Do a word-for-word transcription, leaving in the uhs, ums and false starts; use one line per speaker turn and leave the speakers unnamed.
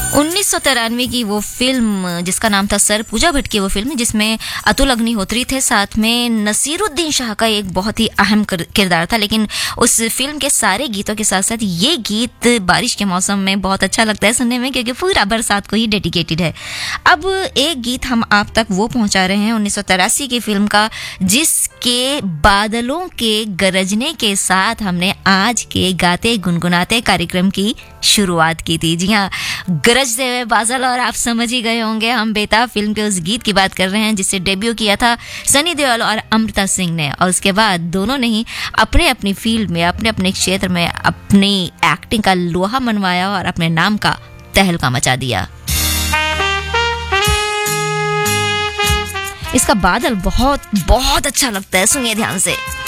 उन्नीस सौ तिरानवे की वो फिल्म जिसका नाम था सर, पूजा भट्ट की वो फिल्म जिसमें अतुल अग्निहोत्री थे, साथ में नसीरुद्दीन शाह का एक बहुत ही अहम किरदार था। लेकिन उस फिल्म के सारे गीतों के साथ साथ ये गीत बारिश के मौसम में बहुत अच्छा लगता है सुनने में, क्योंकि पूरा बरसात को ही डेडिकेटेड है। अब एक गीत हम आप तक वो पहुंचा रहे हैं उन्नीस सौ तिरासी की फिल्म का, जिसके बादलों के गरजने के साथ हमने आज के गाते गुनगुनाते कार्यक्रम की शुरुआत की थी। जी हाँ, गरजते हुए बादल, और आप समझ ही गए होंगे हम बेताब फिल्म के उस गीत की बात कर रहे हैं जिससे डेब्यू किया था सनी देओल और अमृता सिंह ने, और उसके बाद दोनों ने ही अपने अपनी फील्ड में, अपने अपने क्षेत्र में अपनी एक्टिंग का लोहा मनवाया और अपने नाम का तहलका मचा दिया। इसका बादल बहुत बहुत अच्छा लगता है, सुनिए ध्यान से।